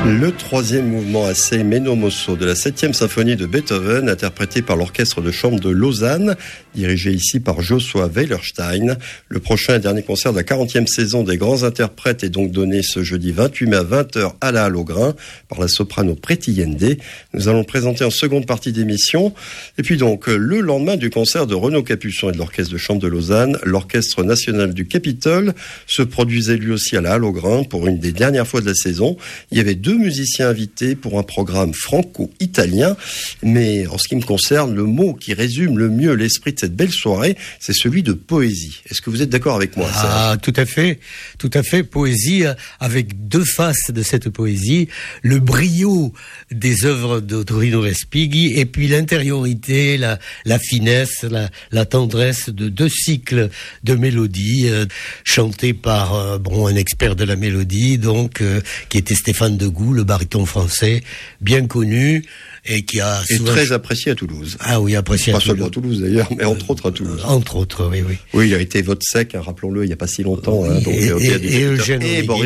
Le troisième mouvement assez Meno Mosso de la 7e symphonie de Beethoven, interprété par l'orchestre de chambre de Lausanne, dirigé ici par Joshua Weilerstein. Le prochain et dernier concert de la 40e saison des grands interprètes est donc donné ce jeudi 28 mai à 20h à la Halle au Grain par la soprano Preti Yende. Nous allons le présenter en seconde partie d'émission. Et puis donc, le lendemain du concert de Renaud Capuçon et de l'orchestre de chambre de Lausanne, l'orchestre national du Capitole se produisait lui aussi à la Halle au Grain pour une des dernières fois de la saison. Il y avait deux musiciens invités pour un programme franco-italien, mais en ce qui me concerne, le mot qui résume le mieux l'esprit de cette belle soirée, c'est celui de poésie. Est-ce que vous êtes d'accord avec moi, Serge ? Tout à fait, poésie avec deux faces de cette poésie, le brio des œuvres de Torino Respighi et puis l'intériorité, la finesse, la tendresse de deux cycles de mélodies chantés par un expert de la mélodie, donc qui était Stéphane Degout, le baryton français, bien connu, et qui a souvent... très apprécié à Toulouse. Ah oui, apprécié à Toulouse. Pas seulement à Toulouse d'ailleurs, mais entre autres à Toulouse. Entre autres, oui. Oui, il a été vote sec, rappelons-le, il n'y a pas si longtemps. Et Eugène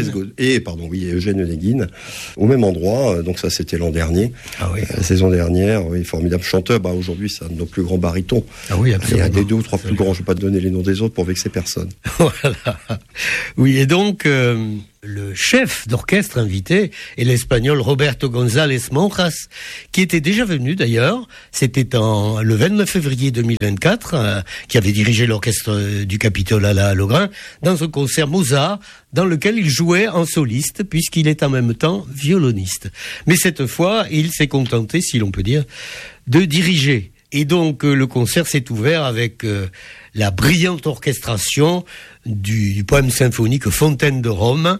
Eugène Onegin, au même endroit, donc ça c'était l'an dernier. Ah oui. La saison dernière, oui, formidable chanteur. Aujourd'hui, c'est un de nos plus grands barytons. Ah oui, absolument. Il y a des deux ou trois plus grands, je ne vais pas te donner les noms des autres pour vexer personne. Voilà. Oui, et donc... le chef d'orchestre invité est l'Espagnol Roberto González Monjas, qui était déjà venu d'ailleurs. C'était le 29 février 2024, qui avait dirigé l'orchestre du Capitole à la Halle au Grain, dans un concert Mozart, dans lequel il jouait en soliste, puisqu'il est en même temps violoniste. Mais cette fois, il s'est contenté, si l'on peut dire, de diriger. Et donc, le concert s'est ouvert avec la brillante orchestration du poème symphonique Fontaine de Rome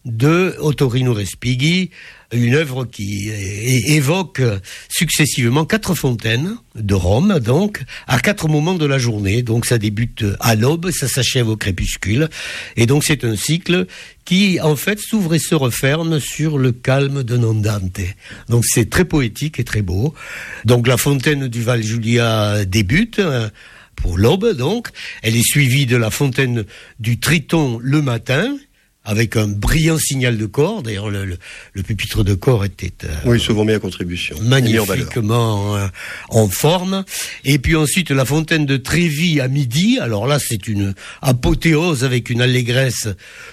de Torino Respighi, une œuvre qui évoque successivement 4 fontaines de Rome, donc, à 4 moments de la journée. Donc, ça débute à l'aube, ça s'achève au crépuscule. Et donc, c'est un cycle qui, en fait, s'ouvre et se referme sur le calme d'un andante. Donc, c'est très poétique et très beau. Donc, la fontaine du Val Giulia débute, pour l'aube, donc. Elle est suivie de la fontaine du Triton le matin, avec un brillant signal de corps. D'ailleurs, le pupitre de corps était souvent mis à contribution, magnifiquement en forme. Et puis ensuite, la fontaine de Trévis à midi. Alors là, c'est une apothéose avec une allégresse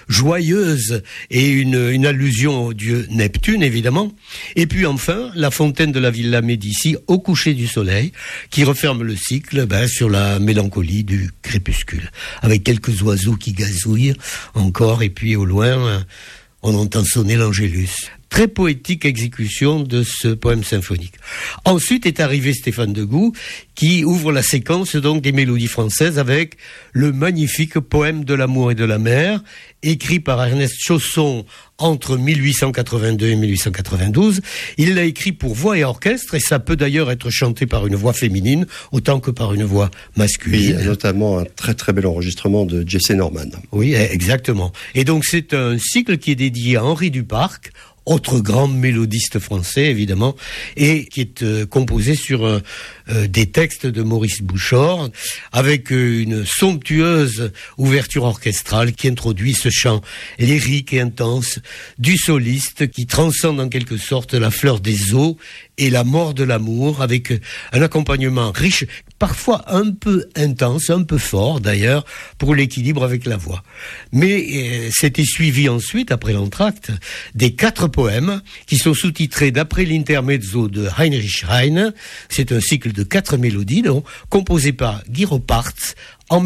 joyeuse et une allusion au dieu Neptune, évidemment. Et puis enfin, la fontaine de la Villa Médici au coucher du soleil, qui referme le cycle sur la mélancolie du crépuscule, avec quelques oiseaux qui gazouillent encore, et puis au loin, on entend sonner l'Angélus. Très poétique exécution de ce poème symphonique. Ensuite est arrivé Stéphane Degout, qui ouvre la séquence donc des mélodies françaises avec le magnifique poème de l'amour et de la mer, écrit par Ernest Chausson entre 1882 et 1892. Il l'a écrit pour voix et orchestre, et ça peut d'ailleurs être chanté par une voix féminine autant que par une voix masculine. Oui, il y a notamment un très très bel enregistrement de Jesse Norman. Oui, exactement. Et donc c'est un cycle qui est dédié à Henri Duparc, autre grand mélodiste français, évidemment, et qui est composé sur des textes de Maurice Bouchard, avec une somptueuse ouverture orchestrale qui introduit ce chant lyrique et intense du soliste qui transcende en quelque sorte la fleur des eaux et la mort de l'amour, avec un accompagnement riche, parfois un peu intense, un peu fort d'ailleurs, pour l'équilibre avec la voix. Mais c'était suivi ensuite, après l'entracte, des 4 poèmes qui sont sous-titrés d'après l'intermezzo de Heinrich Heine. C'est un cycle de 4 mélodies, donc, composé par Guy Ropartz en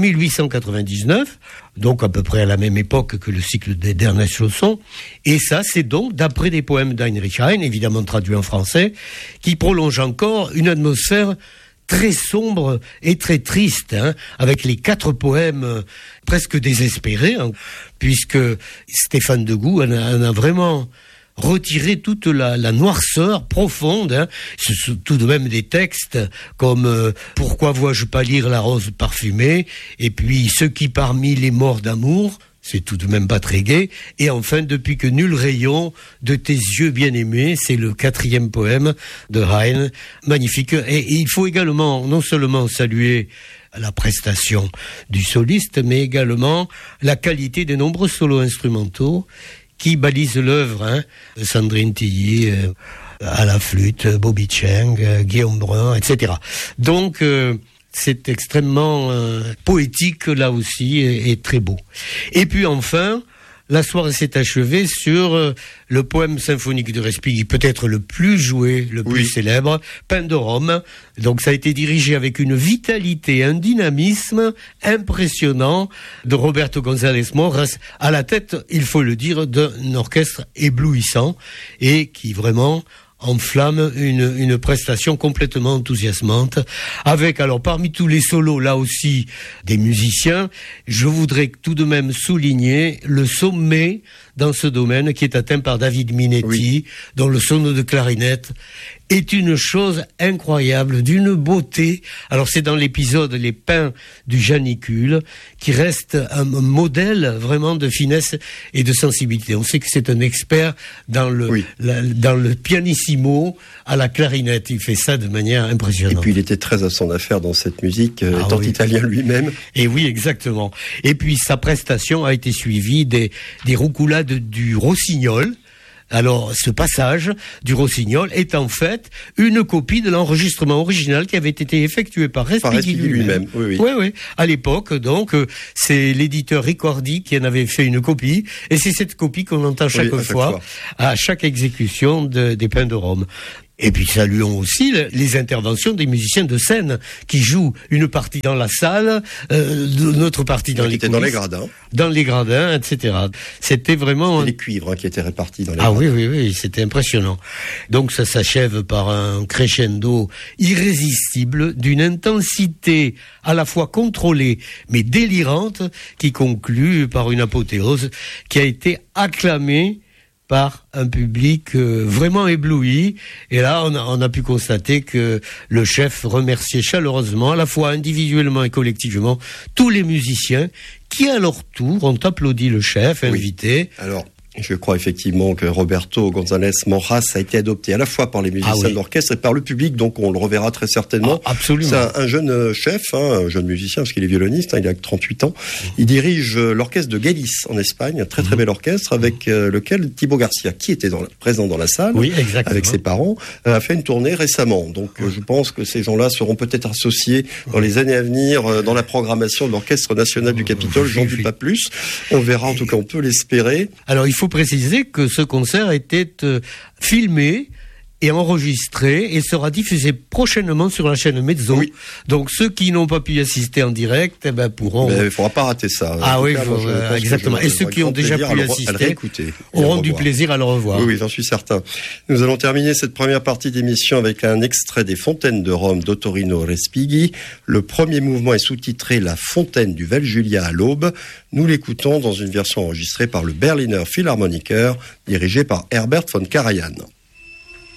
1899, donc à peu près à la même époque que le cycle d'Ernest Chausson. Et ça, c'est donc d'après des poèmes d'Heinrich Heine, évidemment traduits en français, qui prolongent encore une atmosphère très sombre et très triste, avec les 4 poèmes presque désespérés, puisque Stéphane Degout en a vraiment retirer toute la noirceur profonde. Ce sont tout de même des textes comme pourquoi vois-je pâlir la rose parfumée, et puis ceux qui parmi les morts d'amour, c'est tout de même pas très gai, et enfin depuis que nul rayon de tes yeux bien-aimés, c'est le 4e poème de Heine, magnifique. Et il faut également non seulement saluer la prestation du soliste, mais également la qualité des nombreux solos instrumentaux qui balisent l'œuvre. Sandrine Tilly à la flûte, Bobby Cheng, Guillaume Brun, etc. Donc c'est extrêmement poétique là aussi et très beau. Et puis enfin, la soirée s'est achevée sur le poème symphonique de Respighi, peut-être le plus joué, le plus célèbre, Pain de Rome. Donc ça a été dirigé avec une vitalité, un dynamisme impressionnant de Roberto González Moras, à la tête, il faut le dire, d'un orchestre éblouissant et qui vraiment enflamme une prestation complètement enthousiasmante, avec alors parmi tous les solos là aussi des musiciens, je voudrais tout de même souligner le sommet dans ce domaine qui est atteint par David Minetti, dont le solo de clarinette est une chose incroyable, d'une beauté. Alors c'est dans l'épisode Les Pins du Janicule qui reste un modèle vraiment de finesse et de sensibilité. On sait que c'est un expert dans le pianissimo à la clarinette. Il fait ça de manière impressionnante. Et puis il était très à son affaire dans cette musique, étant italien lui-même. Et oui, exactement. Et puis sa prestation a été suivie des roucoulades du Rossignol. Alors, ce passage du Rossignol est en fait une copie de l'enregistrement original qui avait été effectué par Respighi lui-même. Oui. À l'époque, donc, c'est l'éditeur Ricordi qui en avait fait une copie, et c'est cette copie qu'on entend chaque fois, à chaque exécution des Pains de Rome. Et puis saluons aussi les interventions des musiciens de scène qui jouent une partie dans la salle, une autre partie dans les coulisses, dans les gradins, etc. C'était vraiment les cuivres qui étaient répartis dans les gradins. Oui, c'était impressionnant. Donc ça s'achève par un crescendo irrésistible d'une intensité à la fois contrôlée mais délirante qui conclut par une apothéose qui a été acclamée par un public vraiment ébloui. Et là, on a pu constater que le chef remerciait chaleureusement, à la fois individuellement et collectivement, tous les musiciens qui, à leur tour, ont applaudi le chef invité. Alors, je crois effectivement que Roberto González Moras a été adopté à la fois par les musiciens de l'orchestre et par le public, donc on le reverra très certainement. Absolument. C'est un jeune chef, un jeune musicien, parce qu'il est violoniste, il a 38 ans. Il dirige l'orchestre de Gélis en Espagne, un très très bel orchestre, avec lequel Thibaut Garcia, qui était présent dans la salle, avec ses parents, a fait une tournée récemment. Donc je pense que ces gens-là seront peut-être associés dans les années à venir dans la programmation de l'Orchestre National du Capitole, j'en dis pas plus. On verra, en tout cas on peut l'espérer. Alors il faut préciser que ce concert était filmé et enregistré et sera diffusé prochainement sur la chaîne Mezzo. Donc ceux qui n'ont pas pu y assister en direct pourront... il ne faudra pas rater ça. Exactement. Et ceux qui ont déjà pu y assister auront du plaisir à le revoir. Oui, j'en suis certain. Nous allons terminer cette première partie d'émission avec un extrait des Fontaines de Rome d'Ottorino Respighi. Le premier mouvement est sous-titré La Fontaine du Val Julia à l'aube. Nous l'écoutons dans une version enregistrée par le Berliner Philharmoniker, dirigé par Herbert von Karajan.